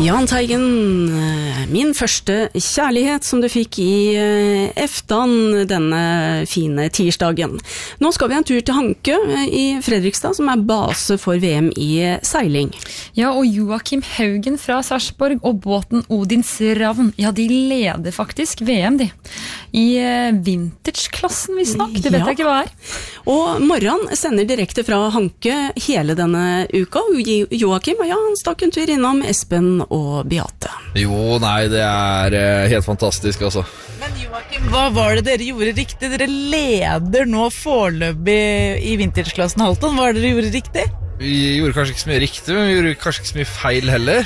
Jahn Teigen, min første kjærlighet som du fikk i eftan denne fine tirsdagen. Nå skal vi en tur til Hanke i Fredrikstad, som base for VM i seiling. Ja, og Joakim Haugen fra Sarpsborg og båten Odins Ravn, ja, de leder faktisk VM, de. I vintage-klassen, visstnok. Det vet jeg ikke hva Og Morran sender direkte fra Hanke hele denne uka. Joakim, ja, han stakk en tur innom Espen og Beate. Jo, nei, det helt fantastisk, altså. Men Joakim, hva var det dere gjorde riktig? Dere leder nå foreløpig i vintage-klassen Halton. Hva var det dere gjorde riktig? Vi gjorde kanskje ikke så mye riktig, men vi gjorde kanskje ikke så mye feil heller.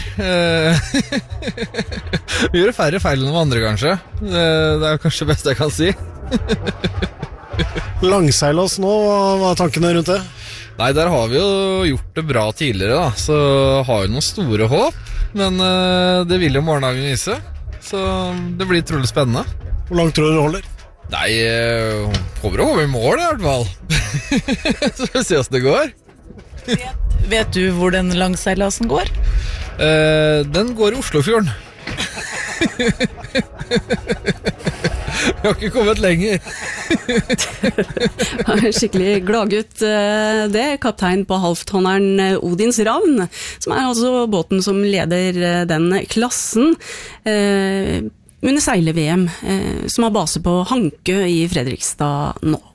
Vi gjorde færre feil enn de andre, kanskje. Det kanskje det beste jeg kan si. Langseilas nå, hva tankene rundt det? Nei, der har vi jo gjort det bra tidligere, da. Så har vi noen store håp, men det vil jo morgendagen vise. Så det blir trolig spennende. Hvor langt tror du det holder? Nei, håper å komme i mål i hvert fall. Så får vi se hvordan det går. Vet du hvor den langseilasen går? Den går i Oslofjorden. Vi har ikke kommet lenger. Skikkelig gladgutt det. Kaptein på halvtonneren Odins Ravn, som altså båten som leder den klassen under seile-VM, som har base på Hanke i Fredrikstad nå.